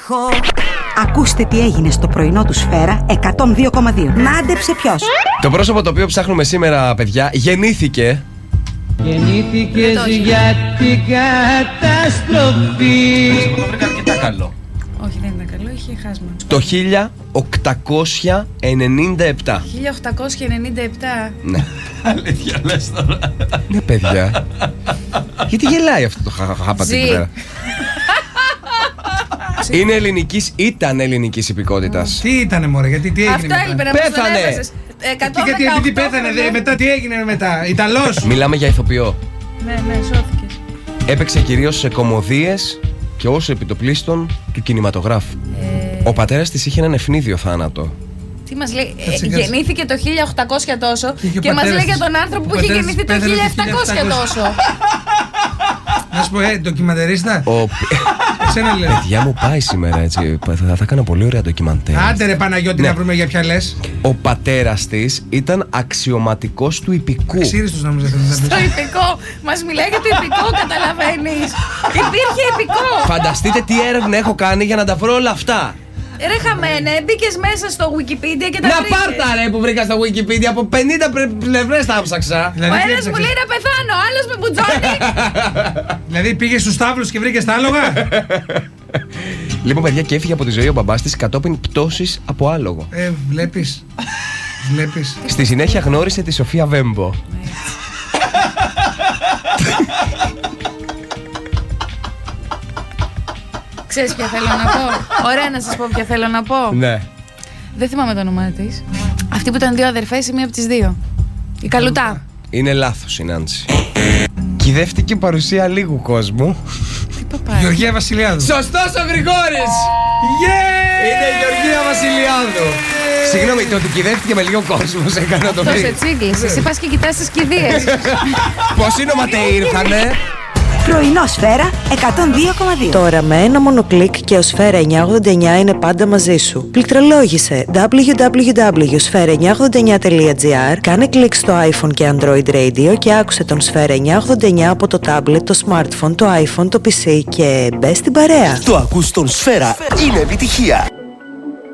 Ακούστε τι έγινε στο πρωινό του Σφαίρα 102,2. Μάντεψε ποιος. Το πρόσωπο το οποίο ψάχνουμε σήμερα, παιδιά, γεννήθηκες για την καταστροφή. Το βρήκα αρκετά καλό. Όχι, δεν ήταν καλό, είχε χάσμα. Το 1897. 1897. Ναι. Αλήθεια λες τώρα? Ναι, παιδιά. Γιατί γελάει αυτό το χάπατη εκεί πέρα? Είναι ελληνικής, ήταν ελληνικής υπηκότητας. Τι ήτανε μωρέ, γιατί τι έγινε Αυτό μετά? έλειπε να μας τον Πέθανε. έβαζες. Γιατί πέθανε, μετά τι έγινε μετά? Ιταλός? Μιλάμε για ηθοποιό. Ναι, σώθηκες. Έπαιξε κυρίως σε κωμωδίες και ως επιτοπλίστων του κινηματογράφου. Ο πατέρας της είχε έναν ευνίδιο θάνατο. Τι μας λέει, Κάτσε. γεννήθηκε το 1800 τόσο Και και μας πατέρας λέει για της. τον άνθρωπο που Ο είχε πατέρας γεννηθεί το πέθανε το 1700 τόσο. Να σου πω, ντοκιμαντερίστα. Εσένα λέω. Παιδιά μου πάει σήμερα έτσι. Θα έκανα πολύ ωραία ντοκιμαντέρ. Άντε ρε Παναγιώτη, Ναι. να βρούμε για ποια λες. Ο πατέρας της ήταν αξιωματικός του υπηκού. Ξύριστος να μου ζητήσεις να Το πεις. υπηκό, μας μιλάει για το υπηκό, καταλαβαίνεις. Υπήρχε υπηκό. Φανταστείτε τι έρευνα έχω κάνει για να τα βρω όλα αυτά. Ρε χαμένε, μπήκες μέσα στο Wikipedia και τα Να βρήκες. πάρτα ρε που βρήκα στα Wikipedia. Από 50 πλευρές τα έψαξα. Ο Δηλαδή, τι ένας μου έψαξες? λέει να πεθάνω, ο άλλος με μπουτζώνει. Δηλαδή πήγες στους τάβλους και βρήκες τα άλογα. Λοιπόν, παιδιά, και έφυγε από τη ζωή ο μπαμπάς της κατόπιν πτώσης από άλογο. Βλέπεις. Βλέπεις. Στη συνέχεια γνώρισε τη Σοφία Βέμπο. Ξέρεις ποια θέλω να πω? Ωραία, να σας πω ποια θέλω να πω. Ναι. Δεν θυμάμαι το όνομά της. Αυτή που ήταν δύο αδερφές, η μία από τις δύο. Η Καλουτά. Είναι λάθος η Νάνση. Κυδεύτηκε παρουσία λίγου κόσμου. Τι παπάει. Γεωργία Βασιλιάδου. Σωστός ο Γρηγόρης! Είναι η Γεωργία Βασιλιάδου. Συγγνώμη, το ότι κυδεύτηκε με λίγο κόσμο σε έκανα το Αυτό σε βρει. τσίγκλισε. Εσύ πας και κοιτάς τις κηδείες. Πόσοι νοματέοι ήρθανε? Πρωινό Σφαίρα 102,2. Τώρα με ένα μόνο κλικ και ο Σφαίρα 989 είναι πάντα μαζί σου. Πληκτρολόγησε www.sfera989.gr, κάνε κλικ στο iPhone και Android Radio και άκουσε τον Σφαίρα 989 από το tablet, το smartphone, το iPhone, το PC και μπες στην παρέα. Το ακούς στον Σφαίρα, είναι επιτυχία.